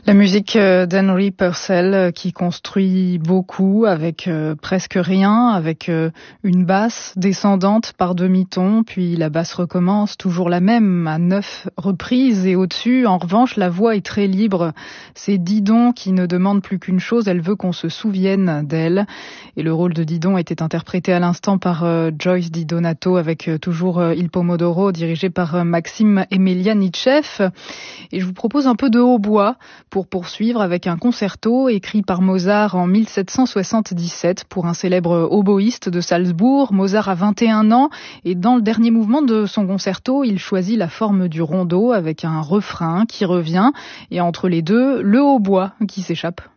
La musique d'Henry Purcell qui construit beaucoup avec presque rien, avec une basse descendante par demi-ton, puis la basse recommence, toujours la même, à 9 reprises, et au-dessus, en revanche, la voix est très libre. C'est Didon qui ne demande plus qu'une chose, elle veut qu'on se souvienne d'elle. Et le rôle de Didon était interprété à l'instant par Joyce Di Donato, avec toujours Il Pomodoro, dirigé par Maxime Emelianitchev. Et je vous propose un peu de hautbois pour poursuivre avec un concerto écrit par Mozart en 1777 pour un célèbre oboïste de Salzbourg. Mozart a 21 ans et dans le dernier mouvement de son concerto, il choisit la forme du rondo avec un refrain qui revient et entre les deux, le hautbois qui s'échappe.